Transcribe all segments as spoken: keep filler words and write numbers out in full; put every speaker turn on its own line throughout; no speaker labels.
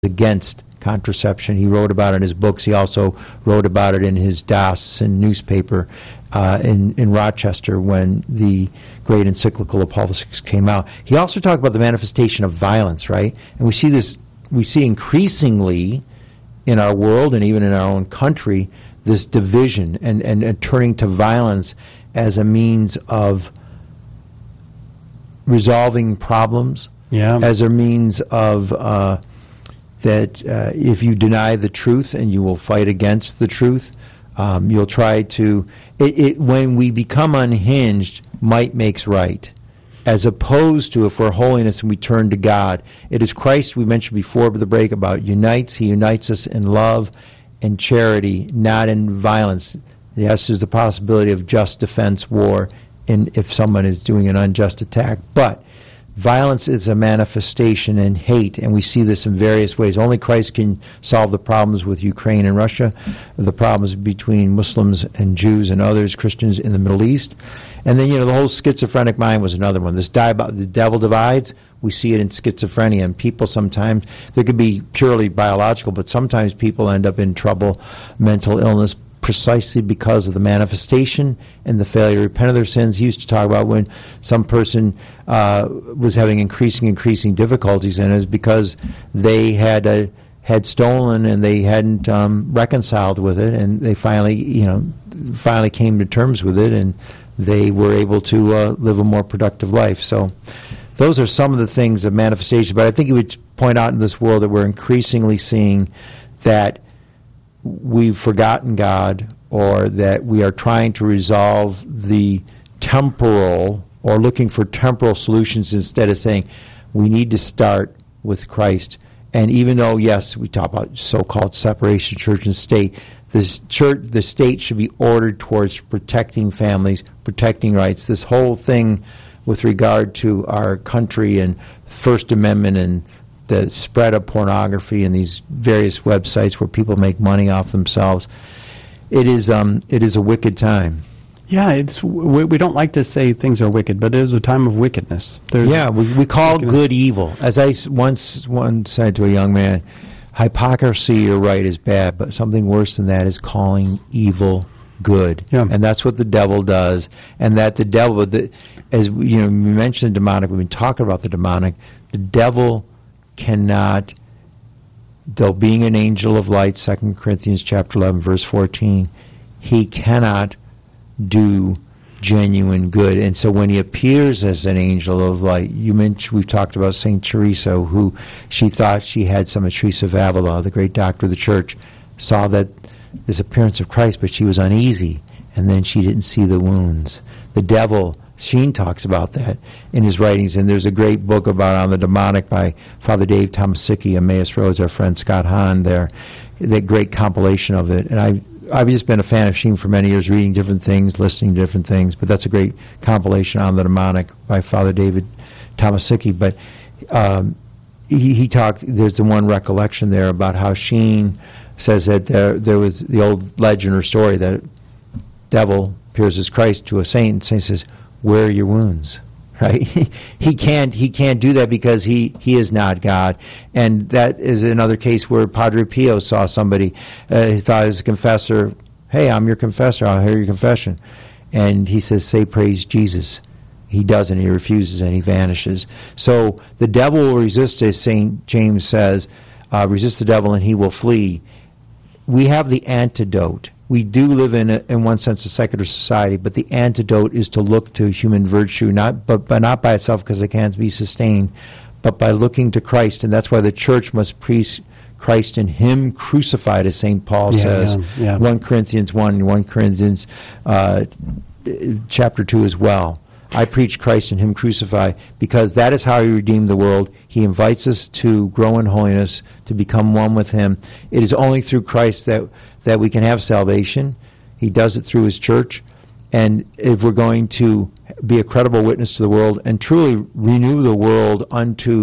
against contraception. He wrote about it in his books. He also wrote about it in his diocesan newspaper uh, in, in Rochester when the great encyclical Apologetics came out. He also talked about the manifestation of violence, right? And we see this, we see increasingly in our world and even in our own country, this division and, and, and turning to violence as a means of resolving problems,
yeah.
as a means of uh, that uh, if you deny the truth and you will fight against the truth, um, you'll try to, it, it, when we become unhinged, might makes right. As opposed to if we're holiness and we turn to God. It is Christ, we mentioned before the break, about unites. He unites us in love and charity, not in violence. Yes, there's the possibility of just defense war in, if someone is doing an unjust attack. But violence is a manifestation in hate, and we see this in various ways. Only Christ can solve the problems with Ukraine and Russia, the problems between Muslims and Jews and others, Christians in the Middle East. And then, you know, the whole schizophrenic mind was another one. This di- the devil divides, we see it in schizophrenia. And people sometimes, there could be purely biological, but sometimes people end up in trouble, mental illness, precisely because of the manifestation and the failure to repent of their sins. He used to talk about when some person uh, was having increasing, increasing difficulties, and it was because they had uh, had stolen and they hadn't um, reconciled with it, and they finally, you know, finally came to terms with it, and they were able to uh, live a more productive life. So those are some of the things of manifestation. But I think you would point out in this world that we're increasingly seeing that we've forgotten God, or that we are trying to resolve the temporal, or looking for temporal solutions instead of saying we need to start with Christ. And even though, yes, we talk about so-called separation of church and state, this church, the state should be ordered towards protecting families, protecting rights. This whole thing with regard to our country and First Amendment and the spread of pornography and these various websites where people make money off themselves, it is um, it is a wicked time.
Yeah, it's we, we don't like to say things are wicked, but it is a time of wickedness. There's
yeah, we we call wickedness. Good evil. As I once once said to a young man, hypocrisy, you're right, is bad, but something worse than that is calling evil good.
Yeah.
And that's what the devil does. And that the devil, the, as you know, we mentioned the demonic, we've been talking about the demonic, the devil cannot, though being an angel of light, Second Corinthians chapter eleven, verse fourteen, he cannot do genuine good. And so when he appears as an angel of light, you mentioned, we've talked about Saint Teresa, who she thought she had some of Teresa of Avila, the great doctor of the church, saw that this appearance of Christ, but she was uneasy, and then she didn't see the wounds. The devil, Sheen talks about that in his writings, and there's a great book about On the Demonic by Father Dave Tomasicki, Emmaus Roads, our friend Scott Hahn there, that great compilation of it. And I, I've just been a fan of Sheen for many years, reading different things, listening to different things, but that's a great compilation On the Demonic by Father David Tomasicki. But um, he, he talked, there's the one recollection there about how Sheen says that there, there was the old legend or story that devil appears as Christ to a saint, and saint says, where are your wounds? Right? he can't he can't do that because he, he is not God. And that is another case where Padre Pio saw somebody, uh, he thought he was a confessor, hey, I'm your confessor, I'll hear your confession. And he says, say praise Jesus. He doesn't, he refuses, and he vanishes. So the devil will resist, as Saint James says, uh, resist the devil and he will flee. We have the antidote. We do live in, a, in one sense, a secular society, but the antidote is to look to human virtue, not but, but not by itself because it can't be sustained, but by looking to Christ. And that's why the church must preach Christ and Him crucified, as Saint Paul
yeah,
says,
yeah, yeah.
First Corinthians one and First Corinthians uh, chapter two as well. I preach Christ and Him crucified, because that is how He redeemed the world. He invites us to grow in holiness, to become one with Him. It is only through Christ that, that we can have salvation. He does it through His church. And if we're going to be a credible witness to the world and truly renew the world unto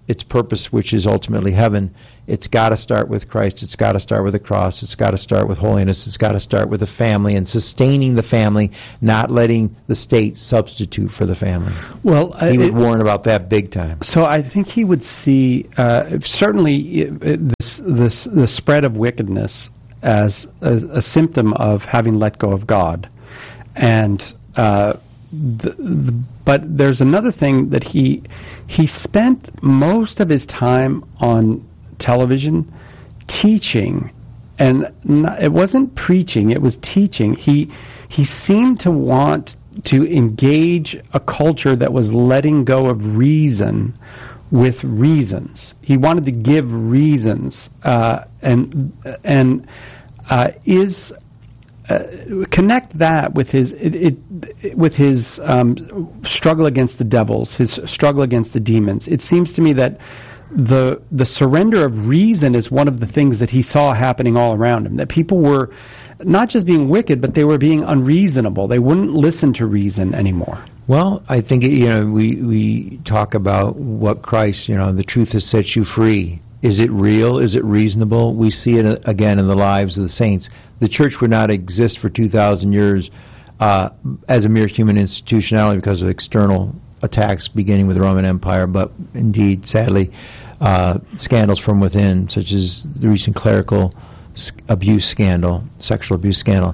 its purpose, which is ultimately heaven, it's got to start with Christ. It's got to start with the cross. It's got to start with holiness. It's got to start with the family and sustaining the family, not letting the state substitute for the family.
Well, uh,
he would
it,
warn about that big time.
So I think he would see uh, certainly uh, this, this the spread of wickedness as a, a symptom of having let go of God, and uh, the, the, but there's another thing that he he spent most of his time on television teaching, and not, it wasn't preaching, it was teaching. He he seemed to want to engage a culture that was letting go of reason with reasons. He wanted to give reasons, uh, and and uh, is uh, connect that with his it, it, it, with his um, struggle against the devils, his struggle against the demons. It seems to me that the the surrender of reason is one of the things that he saw happening all around him. That people were not just being wicked, but they were being unreasonable. They wouldn't listen to reason anymore.
Well, I think, you know, we, we talk about what Christ, you know, the truth has set you free. Is it real? Is it reasonable? We see it again in the lives of the saints. The church would not exist for two thousand years uh, as a mere human institution, not only because of external attacks beginning with the Roman Empire, but indeed, sadly, uh, scandals from within, such as the recent clerical abuse scandal, sexual abuse scandal.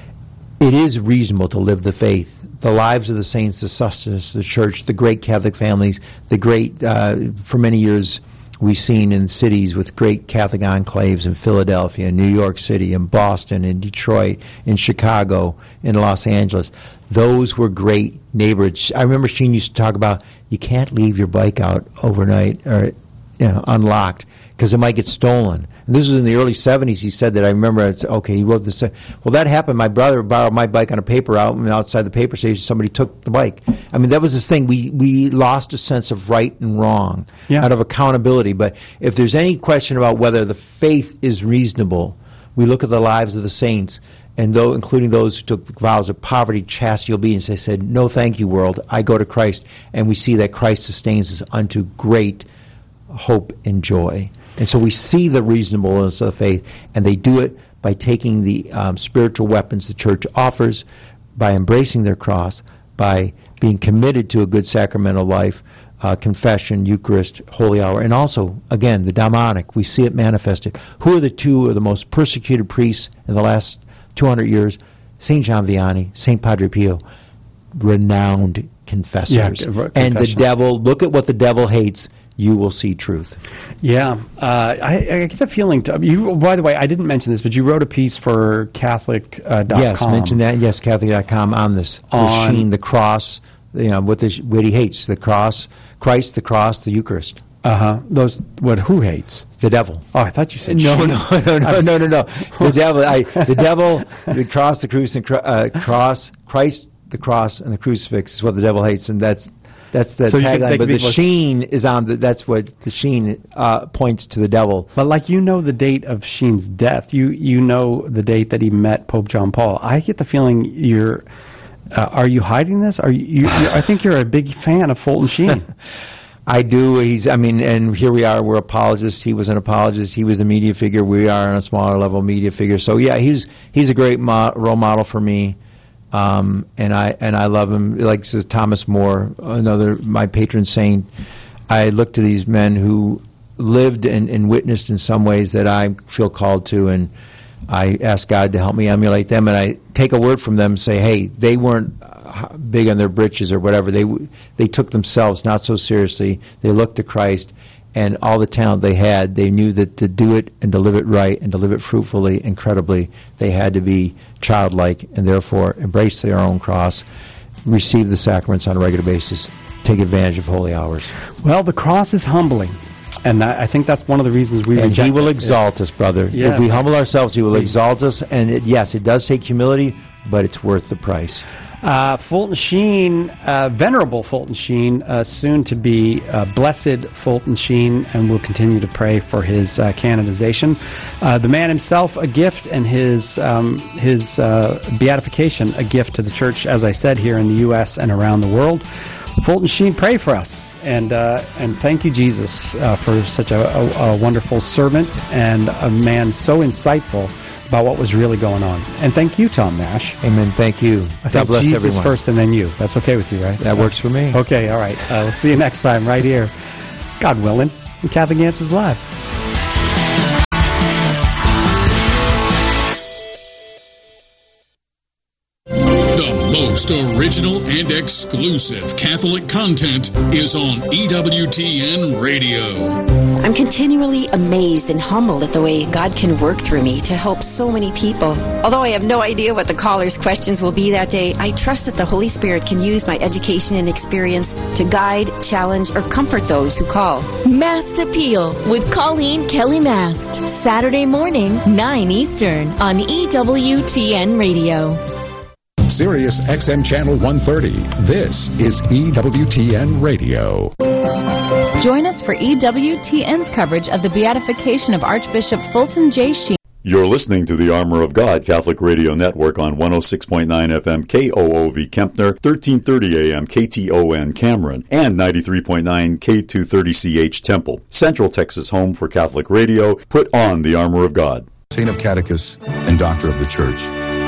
It is reasonable to live the faith. The lives of the saints, the sustenance, the church, the great Catholic families, the great, uh, for many years, we've seen in cities with great Catholic enclaves in Philadelphia, in New York City, in Boston, in Detroit, in Chicago, in Los Angeles. Those were great neighborhoods. I remember Sheen used to talk about, you can't leave your bike out overnight or, you know, unlocked, because it might get stolen. And this was in the early seventies. He said that. I remember, it's, okay, he wrote this. Well, that happened. My brother borrowed my bike on a paper route, and outside the paper station, somebody took the bike. I mean, that was this thing. We we lost a sense of right and wrong,
yeah.
out of accountability. But if there's any question about whether the faith is reasonable, we look at the lives of the saints, and though, including those who took vows of poverty, chastity, obedience. They said, no, thank you, world. I go to Christ. And we see that Christ sustains us unto great hope and joy. And so we see the reasonableness of faith, and they do it by taking the um, spiritual weapons the church offers, by embracing their cross, by being committed to a good sacramental life, uh, confession, Eucharist, Holy Hour, and also, again, the daimonic. We see it manifested. Who are the two of the most persecuted priests in the last two hundred years? Saint John Vianney, Saint Padre Pio, renowned confessors.
Yeah,
and the devil, look at what the devil hates. You will see truth.
Yeah, uh, I, I get the feeling. To, you, by the way, I didn't mention this, but you wrote a piece for Catholic dot com.
Yes, mention that. Yes, Catholic dot com on this.
On
the sheen, the cross, you know, what, the, what he hates, the cross, Christ, the cross, the Eucharist.
Uh-huh. Those, what, who hates?
The devil.
Oh, I thought you said
no,
sheen.
no, no, no, no, no, no. The devil, I, the devil, the cross, the crucifix, and uh, cross, Christ, the cross, and the crucifix is what the devil hates, and that's That's the
so
tagline, but the sheen is on the, that's what the sheen uh, points to the devil.
But like, you know the date of Sheen's death. You you know the date that he met Pope John Paul. I get the feeling you're, uh, are you hiding this? Are you, you I think you're a big fan of Fulton Sheen.
I do. He's, I mean, and here we are, we're apologists. He was an apologist. He was a media figure. We are on a smaller level media figure. So yeah, he's, he's a great mo- role model for me. Um, and I and I love him. Like says Thomas More, another my patron saint. I look to these men who lived and, and witnessed in some ways that I feel called to, and I ask God to help me emulate them. And I take a word from them and say, hey, they weren't big on their britches or whatever. They they took themselves not so seriously. They looked to Christ, and all the talent they had, they knew that to do it and to live it right and to live it fruitfully, incredibly, they had to be childlike and therefore embrace their own cross, receive the sacraments on a regular basis, take advantage of holy hours.
Well, the cross is humbling, and I, I think that's one of the reasons we
and
reject
He will
it.
exalt us, brother.
Yeah.
If we humble ourselves, He will exalt us, and it, yes, it does take humility, but it's worth the price.
Uh, Fulton Sheen, uh, Venerable Fulton Sheen, uh, soon to be uh, Blessed Fulton Sheen, and we'll continue to pray for his uh, canonization. Uh, the man himself, a gift, and his um, his uh, beatification, a gift to the Church, as I said, here in the U S and around the world. Fulton Sheen, pray for us. And uh, and thank you, Jesus, uh, for such a, a, a wonderful servant and a man so insightful about what was really going on. And thank you, Tom Nash.
Amen. Thank you.
I
God bless
Jesus
everyone.
first and then you. That's okay with you, right?
That works for me.
Okay, all right. Uh, we'll see you next time right here, God willing, in Catholic Answers Live.
The most original and exclusive Catholic content is on E W T N Radio.
I'm continually amazed and humbled at the way God can work through me to help so many people. Although I have no idea what the callers' questions will be that day, I trust that the Holy Spirit can use my education and experience to guide, challenge, or comfort those who call.
Masked Appeal with Colleen Kelly Masked, Saturday morning, nine Eastern on E W T N Radio.
Sirius X M Channel one thirty. This is E W T N Radio.
Join us for E W T N's coverage of the beatification of Archbishop Fulton J. Sheen.
You're listening to the Armor of God Catholic Radio Network on one oh six point nine F M K O O V Kempner, thirteen thirty A M K T O N Cameron, and ninety-three point nine K two thirty C H Temple. Central Texas home for Catholic radio. Put on the Armor of God.
Saint of Catechus and Doctor of the Church.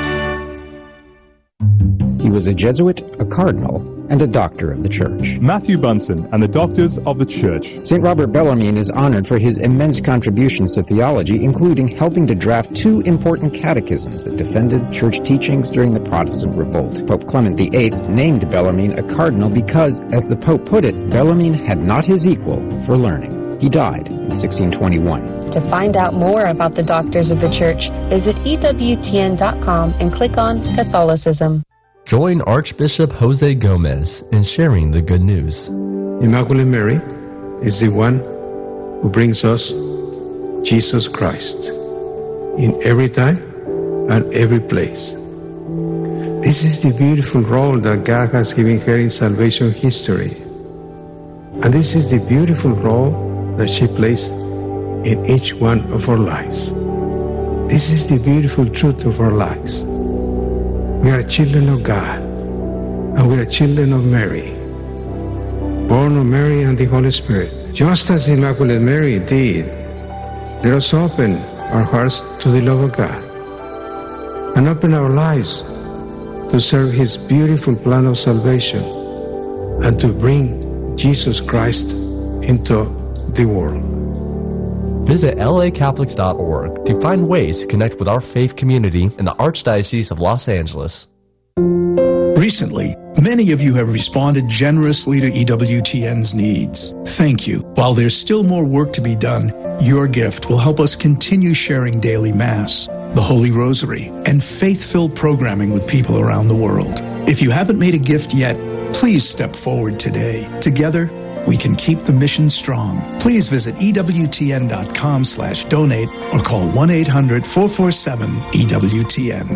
He was a Jesuit, a cardinal, and a doctor of the Church.
Matthew Bunsen and the Doctors of the Church.
Saint Robert Bellarmine is honored for his immense contributions to theology, including helping to draft two important catechisms that defended Church teachings during the Protestant Revolt. Pope Clement the Eighth named Bellarmine a cardinal because, as the Pope put it, Bellarmine had not his equal for learning. He died in sixteen twenty-one.
To find out more about the Doctors of the Church, visit E W T N dot com and click on Catholicism.
Join Archbishop Jose Gomez in sharing the good news.
Immaculate Mary is the one who brings us Jesus Christ in every time and every place. This is the beautiful role that God has given her in salvation history. And this is the beautiful role that she plays in each one of our lives. This is the beautiful truth of our lives. We are children of God, and we are children of Mary, born of Mary and the Holy Spirit. Just as Immaculate Mary did, let us open our hearts to the love of God and open our lives to serve His beautiful plan of salvation and to bring Jesus Christ into the world.
Visit L A Catholics dot org to find ways to connect with our faith community in the Archdiocese of Los Angeles.
Recently, many of you have responded generously to E W T N's needs. Thank you. While there's still more work to be done, your gift will help us continue sharing daily Mass, the Holy Rosary, and faith-filled programming with people around the world. If you haven't made a gift yet, please step forward today. Together, we can keep the mission strong. Please visit E W T N dot com slash donate or call one eight hundred four four seven E W T N.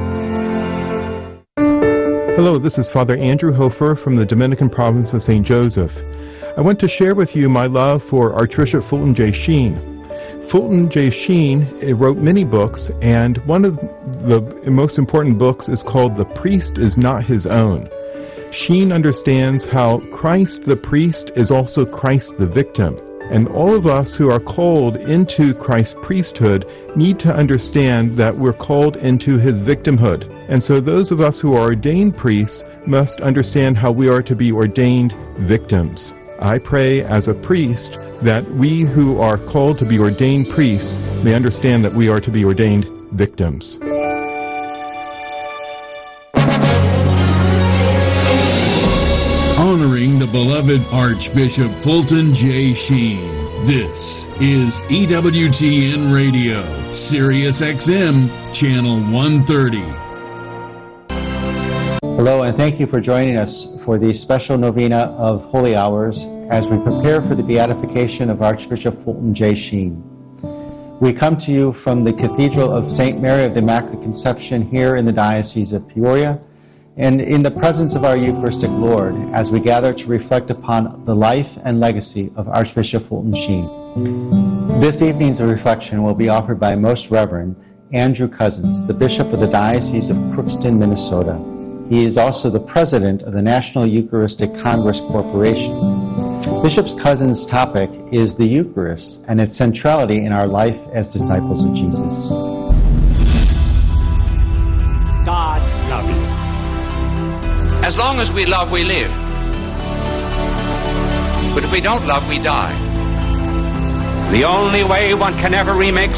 Hello, this is Father Andrew Hofer from the Dominican province of Saint Joseph. I want to share with you my love for Archbishop Fulton J. Sheen. Fulton J. Sheen wrote many books, and one of the most important books is called The Priest is Not His Own. Sheen understands how Christ the priest is also Christ the victim. And all of us who are called into Christ's priesthood need to understand that we're called into His victimhood. And so those of us who are ordained priests must understand how we are to be ordained victims. I pray as a priest that we who are called to be ordained priests may understand that we are to be ordained victims.
Honoring the beloved Archbishop Fulton J. Sheen. This is E W T N Radio, Sirius X M, Channel one thirty.
Hello, and thank you for joining us for the special novena of Holy Hours as we prepare for the beatification of Archbishop Fulton J. Sheen. We come to you from the Cathedral of Saint Mary of the Immaculate Conception here in the Diocese of Peoria, and in the presence of our Eucharistic Lord as we gather to reflect upon the life and legacy of Archbishop Fulton Sheen. This evening's reflection will be offered by Most Reverend Andrew Cousins, the Bishop of the Diocese of Crookston, Minnesota. He is also the president of the National Eucharistic Congress Corporation. Bishop's Cousin's topic is the Eucharist and its centrality in our life as disciples of Jesus.
God love you.
As long as we love, we live. But if we don't love, we die.
The only way one can ever remake